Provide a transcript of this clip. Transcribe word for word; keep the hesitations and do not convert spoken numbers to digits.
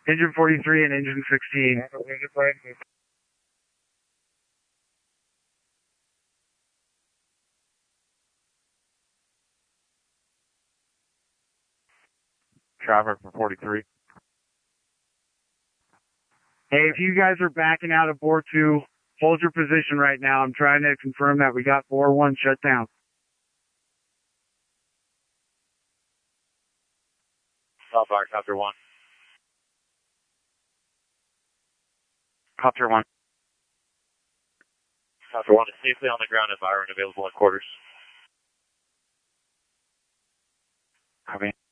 Engine forty-three and engine sixteen. Traffic for forty-three. Hey, if you guys are backing out of Bore two, hold your position right now. I'm trying to confirm that we got Bore one shut down. Southwire, Copter one. Copter one. Copter one is safely on the ground at Byron, available in quarters. Copy.